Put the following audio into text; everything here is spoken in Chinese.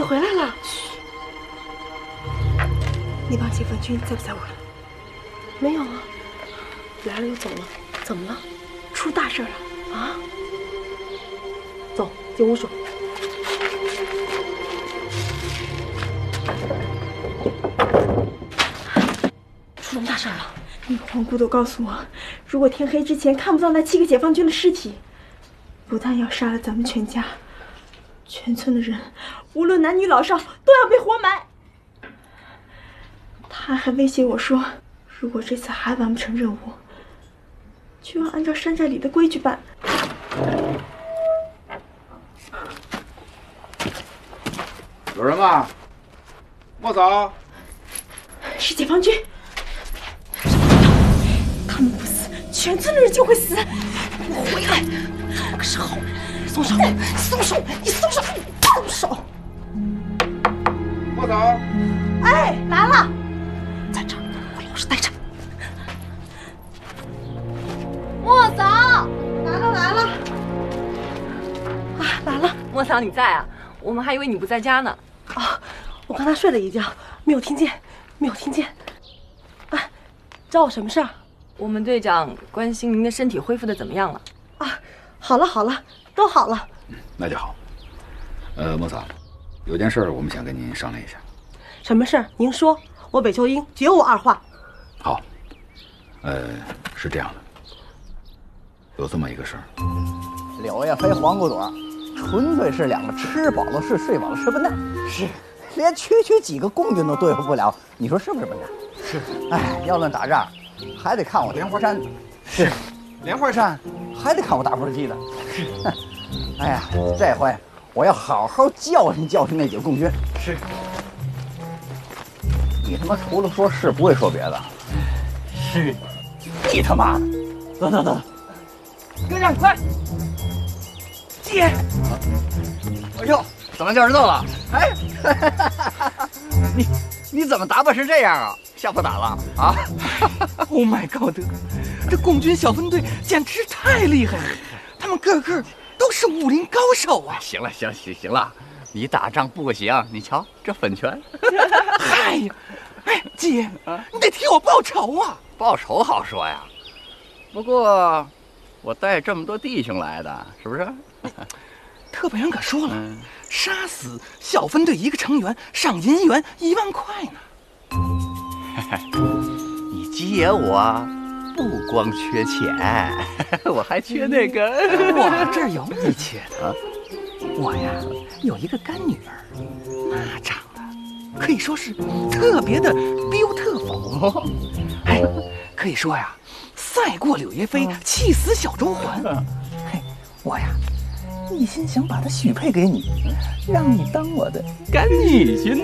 回来了。嘘，那帮解放军在不在屋里？没有啊，来了又走了。怎么了？出大事了啊！走，进屋说。出什么大事了？那个皇姑都告诉我，如果天黑之前看不到那7个解放军的尸体，不但要杀了咱们全家，全村的人，无论男女老少，都要被活埋。他还威胁我说，如果这次还完不成任务，就要按照山寨里的规矩办。 有人吗？莫嫂。 是解放军。他们不死，全村的人就会死。我回来，我可是好人。松手！松手！你松手！松手！ 莫嫂。 哎，来了，在这儿，我老实待着。 莫嫂， 来了来了。啊，来了。 莫嫂你在啊？我们还以为你不在家呢。 啊，我刚才睡了一觉，没有听见。哎，找我什么事儿？ 我们队长关心您的身体恢复的怎么样了？ 啊，好了，都好了。 那就好。莫嫂，有件事我们想跟您商量一下。 什么事儿？您说，我北秋英绝无二话。 好。是这样的，有这么一个事儿。 柳叶飞、黄骨朵，纯粹是两个吃饱了睡、睡饱了吃笨蛋。是，连区几个共军都对付不了，你说是不是笨蛋？是。哎，要论打仗，还得看我莲花山。是。莲花山，还得看我大坡鸡的。是。哎呀，这回我要好好教训那几个共军。是。你他妈除了说是不会说别的。是。你他妈的，走，跟上来。姐，哎呦，怎么叫人揍了？哎，你怎么打扮成这样啊？吓破胆了啊 ！Oh my god， 这共军小分队简直太厉害了，他们个个都是武林高手啊！ 行了，你打仗不行，你瞧这粉拳。 哎呀，哎姐，你得替我报仇啊！ 报仇好说呀，不过我带这么多弟兄来的，是不是？ 特派员可说了，杀死小分队1个成员，赏银元1万块呢。 你鸡爷我不光缺钱，我还缺那个。 我这儿有你缺的。我呀有一个干女儿，那长得可以说是特别的 beautiful。哎，可以说呀，赛过柳叶飞，气死小周环。嘿，我呀一心想把她许配给你，让你当我的干女婿呢。